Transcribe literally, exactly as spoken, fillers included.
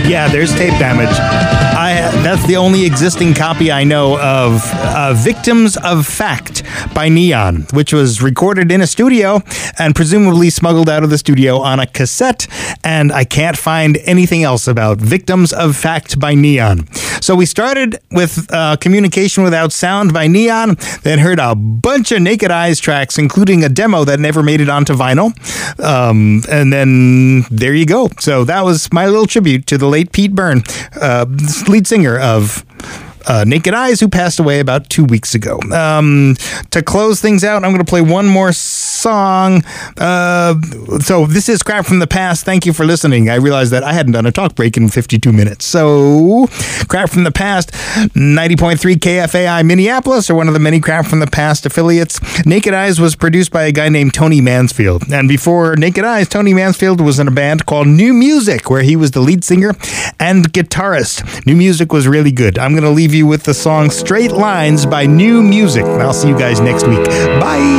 Yeah, there's tape damage. I That's the only existing copy I know of uh, Victims of Fact by Neon, which was recorded in a studio and presumably smuggled out of the studio on a cassette, and I can't find anything else about Victims of Fact by Neon. So we started with uh, Communication Without Sound by Neon, then heard a bunch of Naked Eyes tracks, including a demo that never made it onto vinyl, um, and then there you go. So that was my little tribute to the late Pete Byrne, uh, lead singer of Uh, Naked Eyes, who passed away about two weeks ago. Um, to close things out, I'm going to play one more song. Uh, so this is Crap from the Past. Thank you for listening. I realized that I hadn't done a talk break in fifty-two minutes. So, Crap from the Past, ninety point three K F A I Minneapolis, or one of the many Crap from the Past affiliates. Naked Eyes was produced by a guy named Tony Mansfield. And before Naked Eyes, Tony Mansfield was in a band called New Music, where he was the lead singer and guitarist. New Music was really good. I'm going to leave you with the song Straight Lines by New Music. I'll see you guys next week. Bye.